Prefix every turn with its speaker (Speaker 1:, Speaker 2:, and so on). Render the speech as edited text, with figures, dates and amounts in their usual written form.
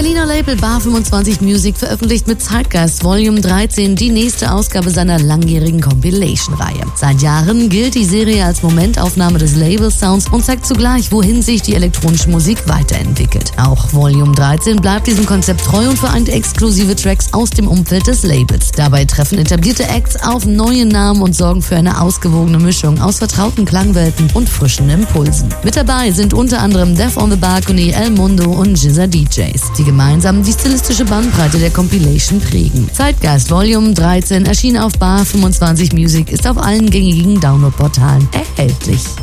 Speaker 1: Berliner Label Bar 25 Music veröffentlicht mit Zeitgeist Volume 13 die nächste Ausgabe seiner langjährigen Compilation-Reihe. Seit Jahren gilt die Serie als Momentaufnahme des Label-Sounds und zeigt zugleich, wohin sich die elektronische Musik weiterentwickelt. Auch Volume 13 bleibt diesem Konzept treu und vereint exklusive Tracks aus dem Umfeld des Labels. Dabei treffen etablierte Acts auf neue Namen und sorgen für eine ausgewogene Mischung aus vertrauten Klangwelten und frischen Impulsen. Mit dabei sind unter anderem Death on the Balcony, El Mundo und Jizza DJs, die gemeinsam die stilistische Bandbreite der Compilation prägen. Zeitgeist Volume 13 erschien auf Bar 25 Music, ist auf allen gängigen Downloadportalen erhältlich.